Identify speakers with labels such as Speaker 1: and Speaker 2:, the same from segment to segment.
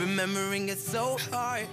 Speaker 1: Remembering it so hard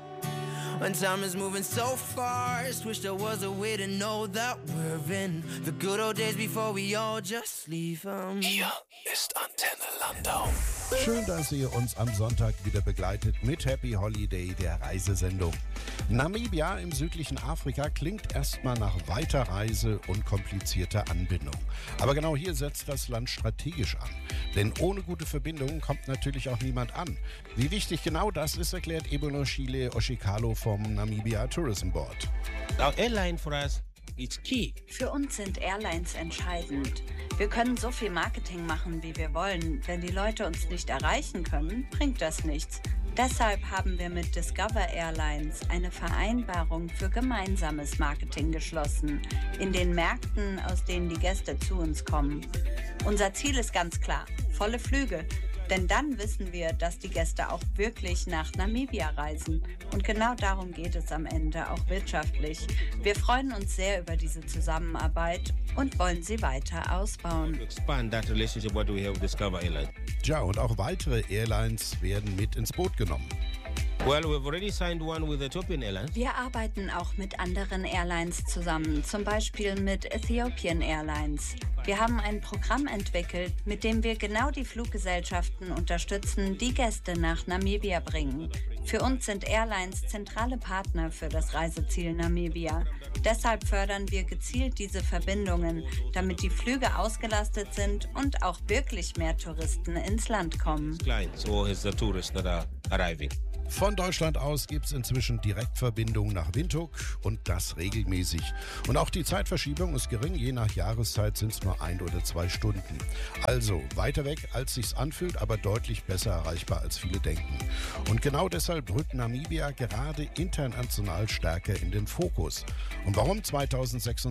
Speaker 1: when time is moving so fast. Wish there was a way to know that we're in the good old days before we all just leave them.
Speaker 2: Hier ist Antenne Landau.
Speaker 3: Schön, dass ihr uns am Sonntag wieder begleitet mit Happy Holiday, der Reisesendung. Namibia im südlichen Afrika klingt erstmal nach weiter Reise und komplizierter Anbindung. Aber genau hier setzt das Land strategisch an. Denn ohne gute Verbindungen kommt natürlich auch niemand an. Wie wichtig genau das ist, erklärt Ebonoshile Oshikalo vom Namibia Tourism Board.
Speaker 4: Our airline for us is key.
Speaker 5: Für uns sind Airlines entscheidend. Wir können so viel Marketing machen, wie wir wollen. Wenn die Leute uns nicht erreichen können, bringt das nichts. Deshalb haben wir mit Discover Airlines eine Vereinbarung für gemeinsames Marketing geschlossen in den Märkten, aus denen die Gäste zu uns kommen. Unser Ziel ist ganz klar, volle Flüge. Denn dann wissen wir, dass die Gäste auch wirklich nach Namibia reisen. Und genau darum geht es am Ende, auch wirtschaftlich. Wir freuen uns sehr über diese Zusammenarbeit und wollen sie weiter ausbauen.
Speaker 4: To expand that relationship what we have with Discover Airlines.
Speaker 3: Ja, und auch weitere Airlines werden mit ins Boot genommen.
Speaker 4: Well, we've already signed one with Ethiopian Airlines.
Speaker 5: Wir arbeiten auch mit anderen Airlines zusammen, zum Beispiel mit Ethiopian Airlines. Wir haben ein Programm entwickelt, mit dem wir genau die Fluggesellschaften unterstützen, die Gäste nach Namibia bringen. Für uns sind Airlines zentrale Partner für das Reiseziel Namibia. Deshalb fördern wir gezielt diese Verbindungen, damit die Flüge ausgelastet sind und auch wirklich mehr Touristen ins Land kommen.
Speaker 4: Clients or is the tourists that are arriving.
Speaker 3: Von Deutschland aus gibt es inzwischen Direktverbindungen nach Windhoek und das regelmäßig. Und auch die Zeitverschiebung ist gering, je nach Jahreszeit sind es nur 1 oder 2 Stunden. Also weiter weg, als sich's anfühlt, aber deutlich besser erreichbar, als viele denken. Und genau deshalb rückt Namibia gerade international stärker in den Fokus. Und warum 2026